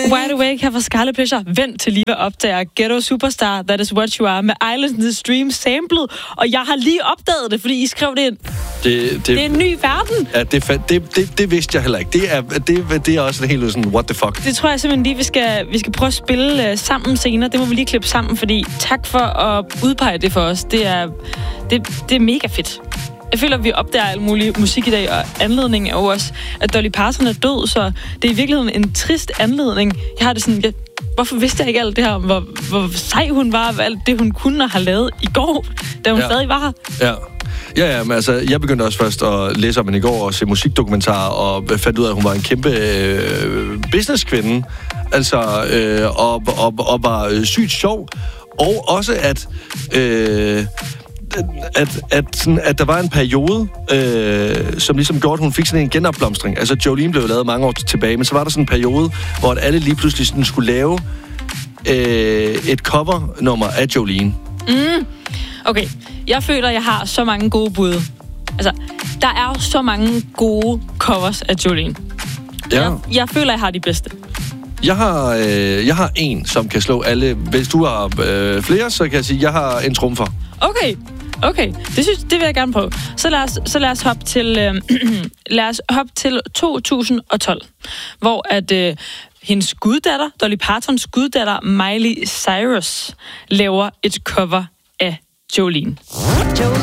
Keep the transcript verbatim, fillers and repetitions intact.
Wide Awake her fra Scarlet Pleasure. Vent til lige at opdage Ghetto Superstar, That Is What You Are med Islands in the Stream samlet. Og jeg har lige opdaget det, fordi I skrev det ind. Det, det, det er en ny verden. Ja, det, det, det, det vidste jeg heller ikke. Det er, det, det er også helt sådan, what the fuck. Det tror jeg simpelthen lige, vi skal, vi skal prøve at spille uh, sammen senere. Det må vi lige klippe sammen, fordi tak for at udpege det for os. Det er, det, det er mega fedt. Jeg føler, at vi opdager alt muligt musik i dag, og anledningen er jo også, at Dolly Parton er død, så det er i virkeligheden en trist anledning. Jeg har det sådan, jeg, hvorfor vidste jeg ikke alt det her om, hvor, hvor sej hun var, og alt det, hun kunne have lavet i går, da hun ja. stadig var her? Ja. Ja, ja, men altså, jeg begyndte også først at læse om hende i går og se musikdokumentarer, og fandt ud af, at hun var en kæmpe øh, businesskvinde, altså, øh, og, og, og var sygt sjov, og også at... Øh, At, at, sådan, at der var en periode, øh, som ligesom gjorde, at hun fik sådan en genopblomstring. Altså, Jolene blev lavet mange år tilbage, men så var der sådan en periode, hvor at alle lige pludselig sådan skulle lave øh, et covernummer af Jolene. Mm. Okay, jeg føler, at jeg har så mange gode bud. Altså, der er jo så mange gode covers af Jolene. Ja. Jeg, jeg føler, at jeg har de bedste. Jeg har, øh, jeg har en, som kan slå alle. Hvis du har øh, flere, så kan jeg sige, at jeg har en trumfer. Okay, okay. Det, synes, det vil jeg gerne prøve. Så lad os, så lad os hoppe til, øh, lad os hoppe til to tusind og tolv, hvor at øh, hendes guddatter, Dolly Partons guddatter, Miley Cyrus, laver et cover af Jolene. Jolene.